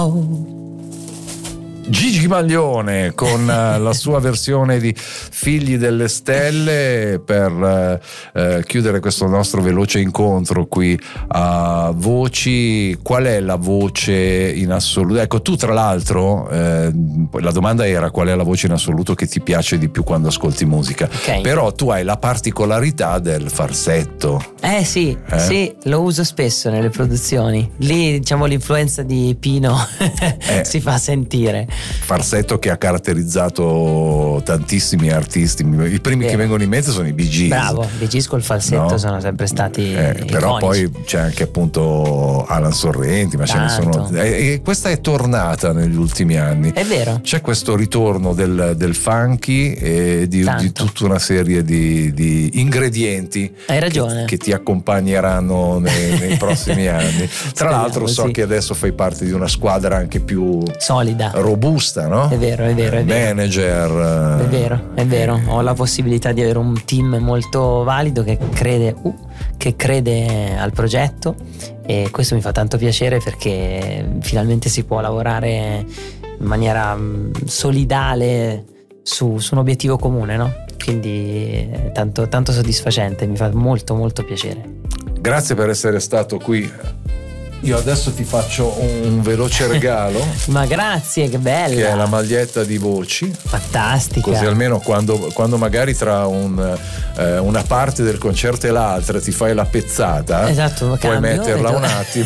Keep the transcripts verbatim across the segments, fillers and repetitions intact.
Gigi Maglione con la sua versione di Figli delle Stelle per eh, chiudere questo nostro veloce incontro qui a Voci. Qual è la voce in assoluto? Ecco, tu tra l'altro eh, la domanda era qual è la voce in assoluto che ti piace di più quando ascolti musica, okay. Però tu hai la particolarità del falsetto. Eh sì, eh? sì, lo uso spesso nelle produzioni. Lì diciamo l'influenza di Pino eh. si fa sentire. Falsetto che ha caratterizzato tantissimi artisti. I primi Vero. che vengono in mente sono i Bee Gees. Bravo, Bee Gees col falsetto, no? Sono sempre stati eh, però poi c'è anche appunto Alan Sorrenti, ma Tanto. ce ne sono e, e questa è tornata negli ultimi anni. È vero, c'è questo ritorno del, del funky e di, di tutta una serie di, di ingredienti. Hai ragione. Che, che ti accompagneranno nei, nei prossimi anni. Tra l'altro so sì. che adesso fai parte di una squadra anche più solida, robusta, no? È vero, è vero, è vero. Manager. È vero, è vero. Ho la possibilità di avere un team molto valido che crede, uh, che crede al progetto, e questo mi fa tanto piacere perché finalmente si può lavorare in maniera solidale su, su un obiettivo comune, no? Quindi è tanto, tanto soddisfacente, mi fa molto molto piacere. Grazie per essere stato qui. Io adesso ti faccio un veloce regalo. Ma grazie, che bella! Che è la maglietta di Voci. Fantastica. Così almeno quando, quando magari tra un, eh, una parte del concerto e l'altra ti fai la pezzata, esatto, puoi cambio, metterla metto... un attimo.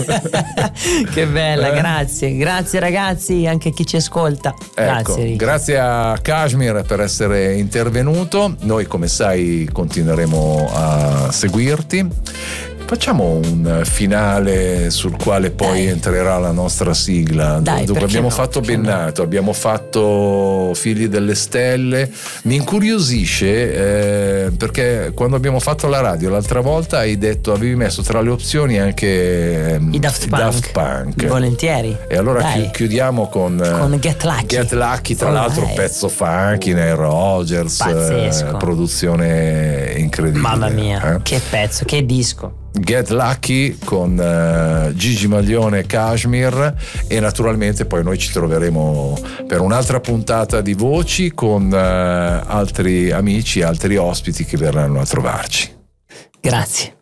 Che bella, eh? grazie. Grazie ragazzi, anche chi ci ascolta. Ecco, Grazie. Grazie a Kashmir per essere intervenuto. Noi, come sai, continueremo a seguirti. Facciamo un finale sul quale poi Dai. entrerà la nostra sigla. Dai, dove abbiamo no? fatto Perché Bennato, no? Abbiamo fatto Figli delle Stelle. Mi incuriosisce eh, perché quando abbiamo fatto la radio l'altra volta hai detto, avevi messo tra le opzioni anche ehm, i Daft Punk. Daft Punk. Volentieri. E allora Dai. chiudiamo con, con Get Lucky. Get Lucky, tra oh, l'altro un pezzo funky, Nile Rodgers, pazzesco. Eh, produzione incredibile. Mamma mia, eh? che pezzo, che disco. Get Lucky con uh, Gigi Maglione e Kashmir, e naturalmente poi noi ci troveremo per un'altra puntata di Voci con uh, altri amici, altri ospiti che verranno a trovarci. Grazie.